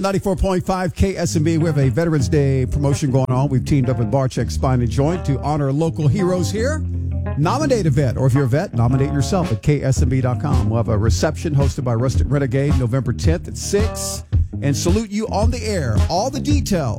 94.5 KSMB. We have a Veterans Day promotion going on. We've teamed up with Barcheck Spine and Joint to honor local heroes here. Nominate a vet, or if you're a vet, nominate yourself at ksmb.com. We'll have a reception hosted by Rustic Renegade November 10th at 6 and salute you on the air. All the details